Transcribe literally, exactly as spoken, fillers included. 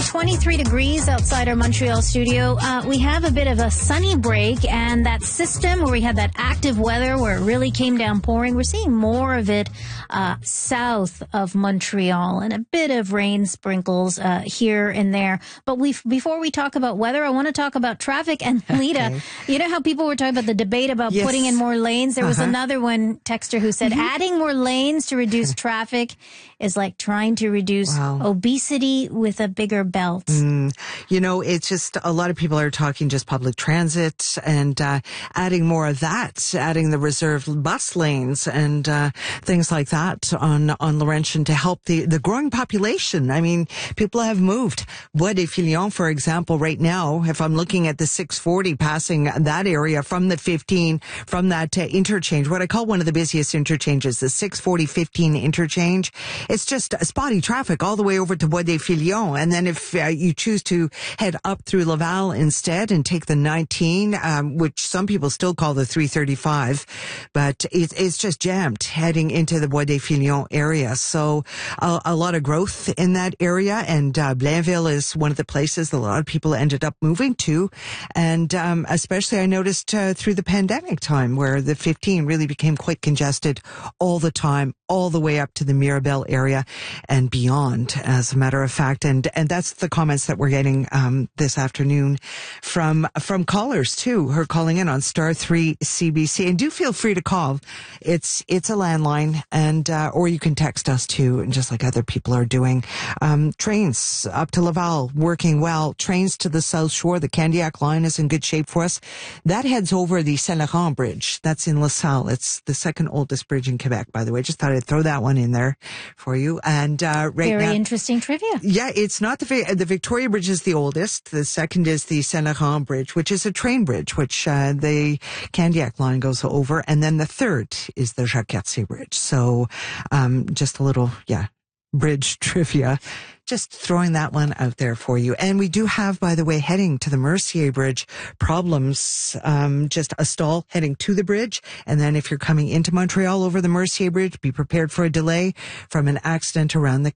twenty-three degrees outside our Montreal studio. Uh, we have a bit of a sunny break, and that system where we had that active weather where it really came down pouring, we're seeing more of it uh, south of Montreal, and a bit of rain sprinkles uh, here and there. But we before we talk about weather, I want to talk about traffic. And Lita, okay. You know how people were talking about the debate about yes. putting in more lanes? There was uh-huh. another one texter who said mm-hmm. adding more lanes to reduce traffic is like trying to reduce wow. obesity with a bigger belt. Mm, you know, it's just a lot of people are talking just public transit and uh, adding more of that, adding the reserved bus lanes and uh, things like that on on Laurentian to help the, the growing population. I mean, people have moved. Bois des Filions, for example, right now, if I'm looking at the six forty passing that area from the fifteen, from that uh, interchange, what I call one of the busiest interchanges, the six forty fifteen interchange, it's just spotty traffic all the way over to Bois des Filions. And then if uh, you choose to head up through Laval instead and take the nineteen, um, which some people still call the three thirty-five, but it, it's just jammed heading into the Bois des Filions area. So a, a lot of growth in that area. And uh, Blainville is one of the places that a lot of people ended up moving to. And um, especially I noticed uh, through the pandemic time where the fifteen really became quite congested all the time, all the way up to the Mirabel area and beyond, as a matter of fact. And and that's the comments that we're getting um, this afternoon from from callers too, who are calling in on Star three C B C. And do feel free to call. It's it's a landline, and uh, or you can text us too, and just like other people are doing. Um, trains up to Laval working well. Trains to the South Shore. The Candiac line is in good shape for us. That heads over the Saint Laurent Bridge. That's in LaSalle. It's the second oldest bridge in Quebec, by the way. Just thought I'd throw that one in there for you. And uh, right Very now, interesting trivia. Yeah, it's not the the Victoria Bridge is the oldest. The second is the Saint Laurent Bridge, which is a train bridge, which uh, the Candiac line goes over, and then the third is the Jacques Cartier Bridge. So, um, just a little, yeah, bridge trivia. Just throwing that one out there for you. And we do have, by the way, heading to the Mercier Bridge, problems, um, just a stall heading to the bridge. And then if you're coming into Montreal over the Mercier Bridge, be prepared for a delay from an accident around the